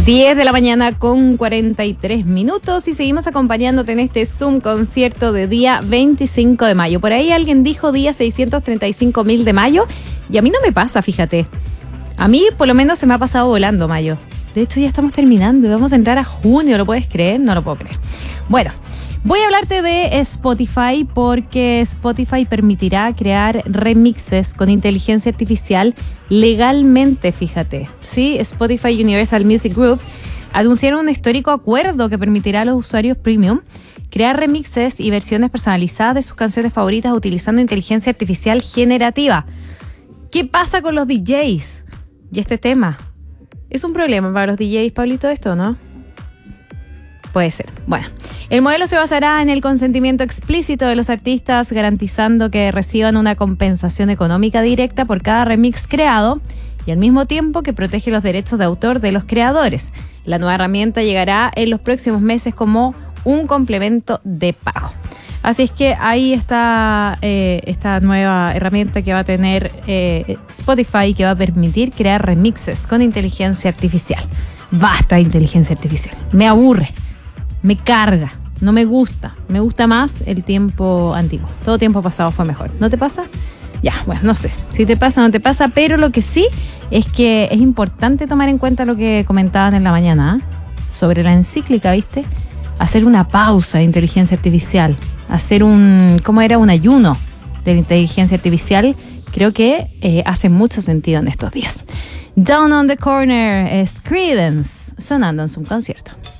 10 de la mañana con 43 minutos y seguimos acompañándote en este Zoom concierto de día 25 de mayo. Por ahí alguien dijo día 635.000 de mayo y a mí no me pasa, fíjate. A mí por lo menos se me ha pasado volando mayo. De hecho ya estamos terminando y vamos a entrar a junio, ¿lo puedes creer? No lo puedo creer. Bueno, voy a hablarte de Spotify porque Spotify permitirá crear remixes con inteligencia artificial legalmente, fíjate. Sí, Spotify Universal Music Group anunciaron un histórico acuerdo que permitirá a los usuarios premium crear remixes y versiones personalizadas de sus canciones favoritas utilizando inteligencia artificial generativa. ¿Qué pasa con los DJs? Y este tema, ¿es un problema para los DJs, Pablito, esto, no? Puede ser. Bueno, el modelo se basará en el consentimiento explícito de los artistas, garantizando que reciban una compensación económica directa por cada remix creado y al mismo tiempo que protege los derechos de autor de los creadores. La nueva herramienta llegará en los próximos meses como un complemento de pago. Así es que ahí está esta nueva herramienta que va a tener Spotify, que va a permitir crear remixes con inteligencia artificial. Basta de inteligencia artificial. Me aburre. Me carga, no me gusta. Me gusta más el tiempo antiguo. Todo tiempo pasado fue mejor. ¿No te pasa? Ya, bueno, no sé. Si te pasa, no te pasa. Pero lo que sí es que es importante tomar en cuenta lo que comentaban en la mañana, ¿eh? Sobre la encíclica, ¿viste? Hacer una pausa de inteligencia artificial. Hacer ¿cómo era? Un ayuno de la inteligencia artificial. Creo que hace mucho sentido en estos días. Down on the Corner es Creedence sonando en su concierto.